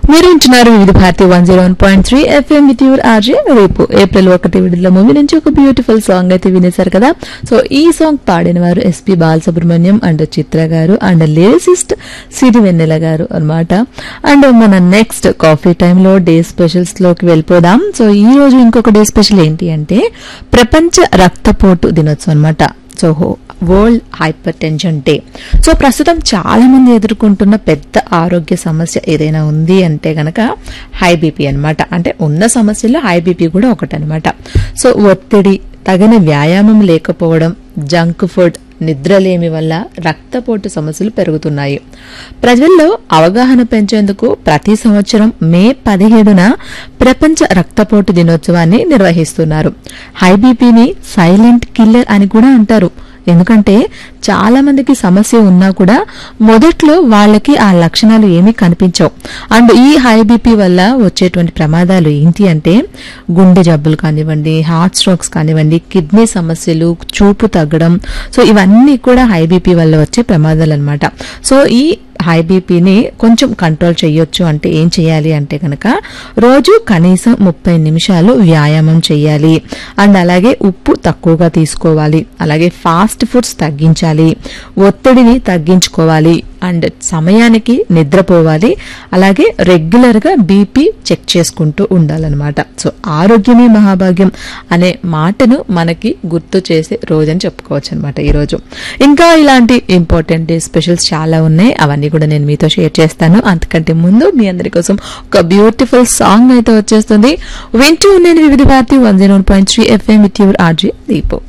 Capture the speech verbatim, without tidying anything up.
మీరు వింటున్నారు వివిధ Bharati one zero one point three FM with your RJ రేపు ఏప్రిల్ ఒకటి విడుదల మూవీ నుంచి ఒక బ్యూటిఫుల్ సాంగ్ అయితే వినేశారు కదా. సో ఈ సాంగ్ పాడిన వారు ఎస్పి బాలసుబ్రహ్మణ్యం అండ్ చిత్ర గారు అండ్ లిరిసిస్ట్ సిరి వెన్నెల గారు అన్నమాట. అండ్ మన నెక్స్ట్ కాఫీ టైంలో డే స్పెషల్స్ లోకి వెళ్ళిపోదాం. సో ఈ రోజు ఇంకొక డే స్పెషల్ ఏంటి అంటే ప్రపంచ రక్తపోటు దినోత్సవం అన్నమాట. So world hyper tension day. So ప్రస్తుతం చాలా మంది ఎదుర్కొంటున్న పెద్ద ఆరోగ్య సమస్య ఏదైనా ఉంది అంటే గనక హై బీపీ అనమాట. అంటే ఉన్న సమస్యల్లో హై బీపీ కూడా ఒకటనమాట. సో ఒత్తిడి, తగిన వ్యాయామం లేకపోవడం, జంక్ ఫుడ్, నిద్రలేమి వల్ల రక్తపోటు సమస్యలు పెరుగుతున్నాయి. ప్రజల్లో అవగాహన పెంచేందుకు ప్రతి సంవత్సరం మే పదిహేడున ప్రపంచ రక్తపోటు దినోత్సవాన్ని నిర్వహిస్తున్నారు. హై బీపీని సైలెంట్ కిల్లర్ అని కూడా అంటారు. ఎందుకంటే చాలా మందికి సమస్య ఉన్నా కూడా మొదట్లో వాళ్ళకి ఆ లక్షణాలు ఏమీ కనిపించవు. అండ్ ఈ హై బీపీ వల్ల వచ్చేటువంటి ప్రమాదాలు ఏంటి అంటే గుండె జబ్బులు కానివ్వండి, హార్ట్ స్ట్రోక్స్ కానివ్వండి, కిడ్నీ సమస్యలు, చూపు తగ్గడం. సో ఇవన్నీ కూడా హై బీపీ వల్ల వచ్చే ప్రమాదాలు అన్నమాట. సో ఈ హై బీపీని కొంచెం కంట్రోల్ చేయొచ్చు అంటే ఏం చేయాలి అంటే కనుక రోజు కనీసం ముప్పై నిమిషాలు వ్యాయామం చేయాలి. అండ్ అలాగే ఉప్పు తక్కువగా తీసుకోవాలి. అలాగే ఫాస్ట్ ఫుడ్స్ తగ్గించాలి. ఒత్తిడిని తగ్గించుకోవాలి. అండ్ సమయానికి నిద్రపోవాలి. అలాగే రెగ్యులర్ గా బీపీ చెక్ చేసుకుంటూ ఉండాలన్నమాట. సో ఆరోగ్యమే మహాభాగ్యం అనే మాటను మనకి గుర్తు చేసే రోజని చెప్పుకోవచ్చు అనమాట ఈ రోజు. ఇంకా ఇలాంటి ఇంపార్టెంట్ డే స్పెషల్స్ చాలా ఉన్నాయి. అవన్నీ కూడా నేను మీతో షేర్ చేస్తాను. అంతకంటే ముందు మీ అందరి కోసం ఒక బ్యూటిఫుల్ సాంగ్ అయితే వచ్చేస్తుంది. వింటూ నేను వివిధ Bharati one zero one point three FM with your RJ దీపో.